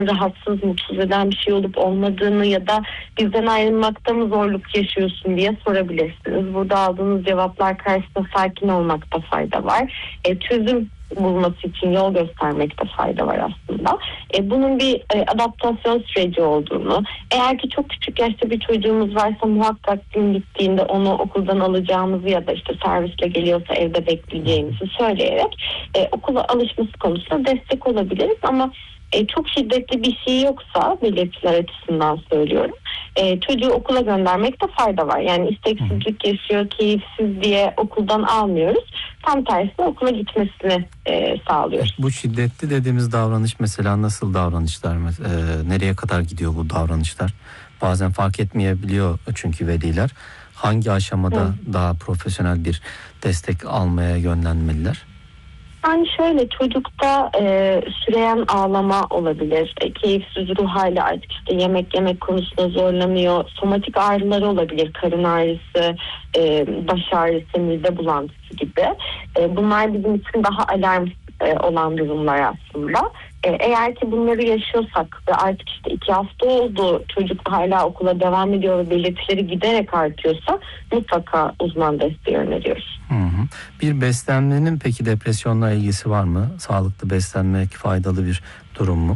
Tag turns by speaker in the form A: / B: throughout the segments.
A: rahatsız, mutsuz eden bir şey olup olmadığını ya da bizden ayrılmakta mı zorluk yaşıyorsun diye sorabilirsiniz. Burada aldığınız cevaplar karşısında sakin olmakta fayda var. Çözüm bulması için yol göstermekte fayda var aslında. Bunun bir adaptasyon süreci olduğunu, eğer ki çok küçük yaşta bir çocuğumuz varsa muhakkak gün bittiğinde onu okuldan alacağımızı ya da işte servisle geliyorsa evde bekleyeceğimizi söyleyerek okula alışması konusunda destek olabiliriz. Ama çok şiddetli bir şey yoksa, belirtiler açısından söylüyorum, çocuğu okula göndermekte fayda var. Yani isteksizlik yaşıyor, keyifsiz diye okuldan almıyoruz. Tam tersine okula gitmesini sağlıyoruz.
B: Bu şiddetli dediğimiz davranış mesela nasıl davranışlar? Nereye kadar gidiyor bu davranışlar? Bazen fark etmeyebiliyor çünkü veliler. Hangi aşamada daha profesyonel bir destek almaya yönlenmeliler?
A: Yani şöyle, çocukta süreyen ağlama olabilir, keyifsiz ruh hali, artık işte yemek konusunda zorlanıyor, somatik ağrıları olabilir, karın ağrısı, baş ağrısı, mide bulantısı gibi. Bunlar bizim için daha alarm olan durumlar aslında. Eğer ki bunları yaşıyorsak ve artık işte 2 hafta oldu, çocuk hala okula devam ediyor ve belirtileri giderek artıyorsa mutlaka uzman desteği öneriyoruz.
B: Bir beslenmenin peki depresyonla ilgisi var mı? Sağlıklı beslenmek faydalı bir durum mu?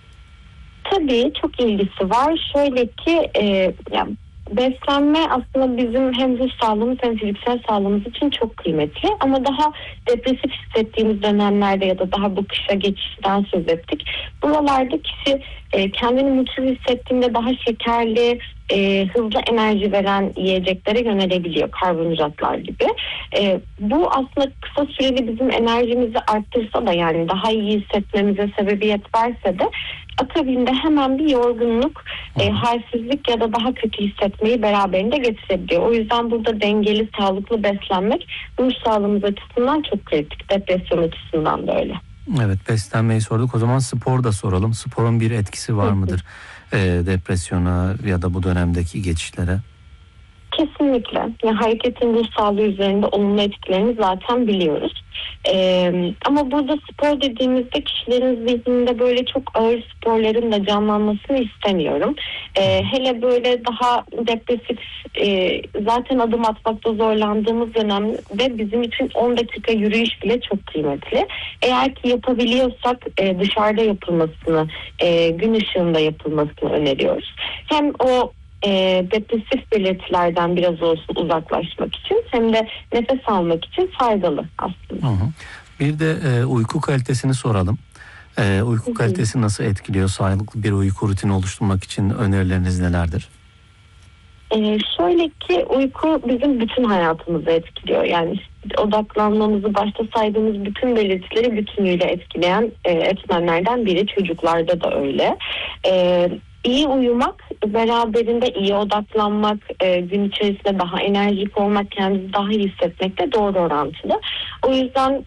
A: Tabii çok ilgisi var. Şöyle ki yani beslenme aslında bizim hem ruh sağlığımız hem fiziksel sağlığımız için çok kıymetli. Ama daha depresif hissettiğimiz dönemlerde ya da daha bu kışa geçişten söz ettik. Buralarda kişi kendini mutsuz hissettiğinde daha şekerli, hızlı enerji veren yiyeceklere yönelebiliyor, karbonhidratlar gibi. Bu aslında kısa süreli bizim enerjimizi arttırsa da, yani daha iyi hissetmemize sebebiyet verse de akabinde hemen bir yorgunluk, halsizlik ya da daha kötü hissetmeyi beraberinde getirebiliyor. O yüzden burada dengeli, sağlıklı beslenmek ruh sağlığımız açısından çok kritik. Depresyon açısından da öyle.
B: Evet, beslenmeyi sorduk. O zaman spor da soralım. Sporun bir etkisi var mıdır depresyona ya da bu dönemdeki geçişlere?
A: Kesinlikle. Yani hareketin ruh sağlığı üzerinde olumlu etkilerini zaten biliyoruz. Ama burada spor dediğimizde kişilerin zihninde böyle çok ağır sporların da canlanmasını istemiyorum. Hele böyle daha depresif, zaten adım atmakta zorlandığımız dönemde bizim için 10 dakika yürüyüş bile çok kıymetli. Eğer ki yapabiliyorsak dışarıda yapılmasını, gün ışığında yapılmasını öneriyoruz. Hem o depresif belirtilerden biraz olsun uzaklaşmak için hem de nefes almak için faydalı aslında.
B: Bir de uyku kalitesini soralım. Uyku kalitesi nasıl etkiliyor? Sağlıklı bir uyku rutini oluşturmak için önerileriniz nelerdir?
A: Şöyle ki, uyku bizim bütün hayatımızı etkiliyor. Yani odaklanmamızı, başta saydığımız bütün belirtileri bütünüyle etkileyen etmenlerden biri. Çocuklarda da öyle. İyi uyumak, beraberinde iyi odaklanmak, gün içerisinde daha enerjik olmak, kendimizi daha iyi hissetmekle doğru orantılı. O yüzden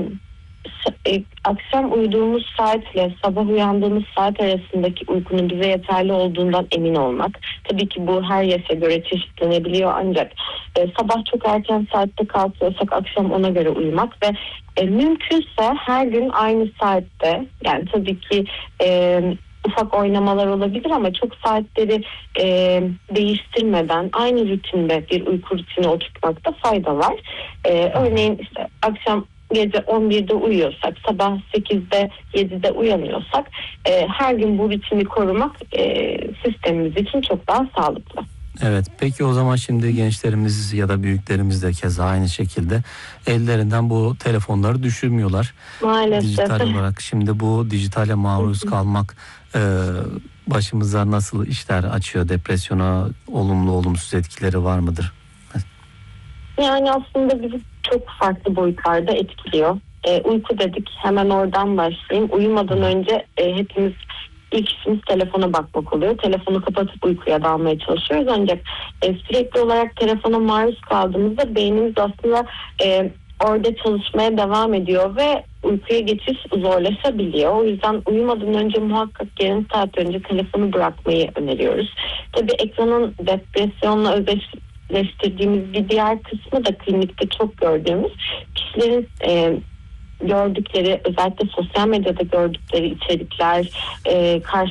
A: akşam uyuduğumuz saatle sabah uyandığımız saat arasındaki uykunun bize yeterli olduğundan emin olmak. Tabii ki bu her yaşa göre çeşitlenebiliyor, ancak sabah çok erken saatte kalkıyorsak akşam ona göre uyumak ve mümkünse her gün aynı saatte, yani tabii ki ufak oynamalar olabilir ama çok saatleri değiştirmeden aynı rutinde bir uyku rutini oturtmakta fayda var. Örneğin işte akşam gece 11'de uyuyorsak, sabah 8'de 7'de uyanıyorsak her gün bu rutini korumak sistemimiz için çok daha sağlıklı.
B: Evet, peki o zaman şimdi gençlerimiz ya da büyüklerimiz de keza aynı şekilde ellerinden bu telefonları düşürmüyorlar.
A: Maalesef.
B: Dijital olarak şimdi bu dijitale maruz kalmak başımıza nasıl işler açıyor? Depresyona olumlu olumsuz etkileri var mıdır?
A: Yani aslında bizi çok farklı boyutlarda etkiliyor. Uyku dedik, hemen oradan başlayayım. Uyumadan önce hepimiz ilk işimiz telefona bakmak oluyor. Telefonu kapatıp uykuya dalmaya çalışıyoruz, ancak sürekli olarak telefona maruz kaldığımızda beynimiz aslında orada çalışmaya devam ediyor ve uykuya geçiş zorlaşabiliyor. O yüzden uyumadan önce muhakkak yarım saat önce telefonu bırakmayı öneriyoruz. Tabii ekranın depresyonla özdeşleştirdiğimiz bir diğer kısmı da klinikte çok gördüğümüz kişilerin gördükleri, özellikle sosyal medyada gördükleri içerikler,